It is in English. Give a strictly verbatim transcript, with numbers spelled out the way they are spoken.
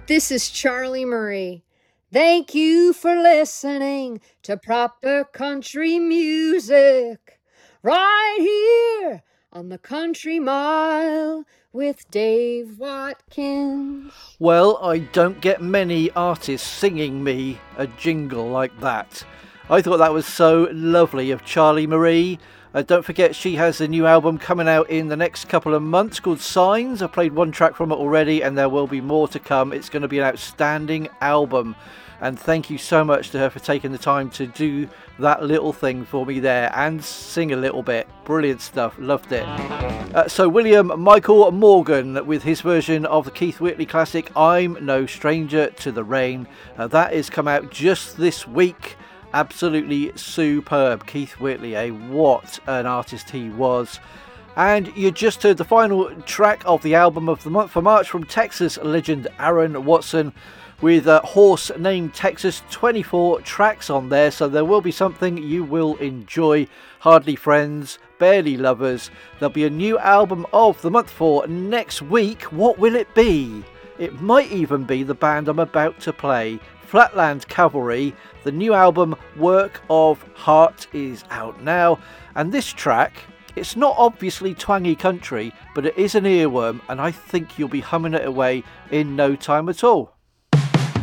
This is Charlie Murray. Thank you for listening to proper country music right here on the Country Mile with Dave Watkins. Well, I don't get many artists singing me a jingle like that. I thought that was so lovely of Charlie Marie. Uh, don't forget, she has a new album coming out in the next couple of months called Signs. I've played one track from it already and there will be more to come. It's going to be an outstanding album. And thank you so much to her for taking the time to do that little thing for me there and sing a little bit. Brilliant stuff. Loved it. Uh, so William Michael Morgan with his version of the Keith Whitley classic I'm No Stranger to the Rain. Uh, that is come out just this week. Absolutely superb. Keith Whitley, eh? What an artist he was. And you just heard the final track of the album of the month for March from Texas legend Aaron Watson with a horse named Texas. Twenty-four tracks on there, so there will be something you will enjoy. Hardly Friends, Barely Lovers. There'll be a new album of the month for next week. What will it be? It might even be the band I'm about to play, Flatland Cavalry. The new album Work of Heart is out now, and this track, it's not obviously twangy country, but it is an earworm, and I think you'll be humming it away in no time at all.